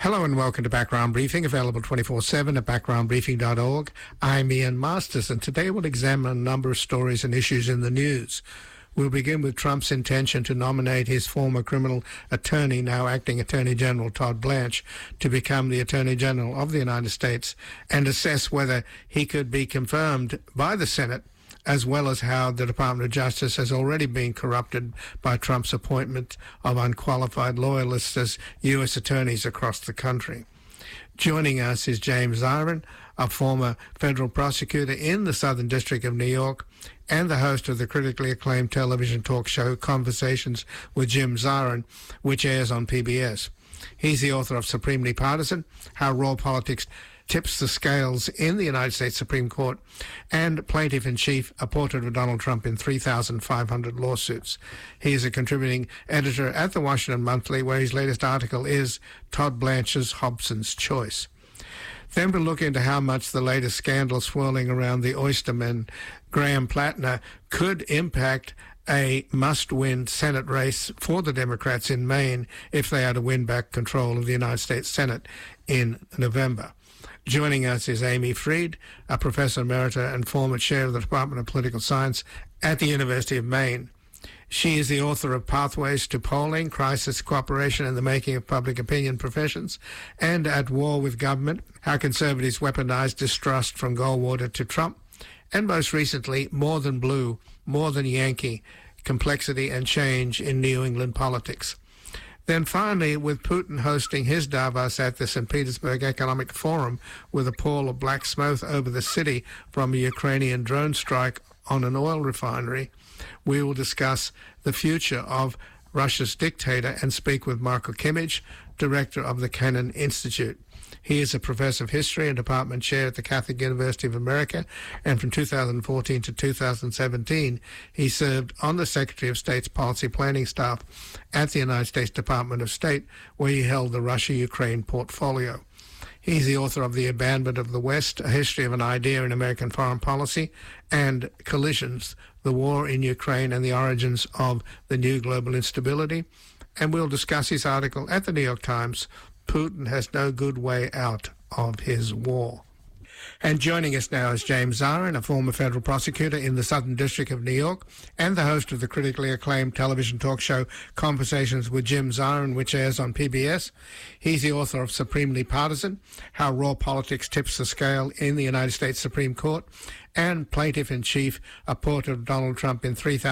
Hello and welcome to Background Briefing, available 24/7 at backgroundbriefing.org. I'm Ian Masters, and today we'll examine a number of stories and issues in the news. We'll begin with Trump's intention to nominate his former criminal attorney, now acting Attorney General Todd Blanche, to become the Attorney General of the United States and assess whether he could be confirmed by the Senate, as well as how the Department of Justice has already been corrupted by Trump's appointment of unqualified loyalists as U.S. attorneys across the country. Joining us is James Zirin, a former federal prosecutor in the Southern District of New York and the host of the critically acclaimed television talk show Conversations with Jim Zirin, which airs on PBS. He's the author of Supremely Partisan, How Raw Politics Tips the Scales in the United States Supreme Court, and Plaintiff-in-Chief, A Portrait of Donald Trump in 3,500 Lawsuits. He is a contributing editor at the Washington Monthly, where his latest article is Todd Blanche's Hobson's Choice. Then we'll look into how much the latest scandal swirling around the Oysterman Graham Plattner could impact a must-win Senate race for the Democrats in Maine if they are to win back control of the United States Senate in November. Joining us is Amy Fried, a professor emerita and former chair of the Department of Political Science at the University of Maine. She is the author of Pathways to Polling, Crisis Cooperation and the Making of Public Opinion Professions, and At War with Government, How Conservatives Weaponized Distrust from Goldwater to Trump, and most recently, More Than Blue, More Than Yankee, Complexity and Change in New England Politics. Then finally, with Putin hosting his Davos at the St. Petersburg Economic Forum with a pall of black smoke over the city from a Ukrainian drone strike on an oil refinery, we will discuss the future of Russia's dictator and speak with Marko Kimic, director of the Kennan Institute. He is a professor of history and department chair at the Catholic University of America, and from 2014 to 2017, he served on the Secretary of State's policy planning staff at the United States Department of State, where he held the Russia-Ukraine portfolio. He's the author of The Abandonment of the West, A History of an Idea in American Foreign Policy, and Collisions, The War in Ukraine and the Origins of the New Global Instability. And we'll discuss his article at the New York Times, Putin Has No Good Way Out of His War. And joining us now is James Zirin, a former federal prosecutor in the Southern District of New York and the host of the critically acclaimed television talk show Conversations with Jim Zirin, which airs on PBS. He's the author of Supremely Partisan, How Raw Politics Tips the Scale in the United States Supreme Court, and Plaintiff-in-Chief, A Portrait of Donald Trump in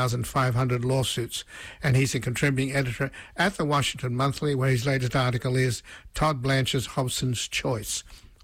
3,500 Lawsuits. And he's a contributing editor at the Washington Monthly, where his latest article is Todd Blanche's Hobson's Choice.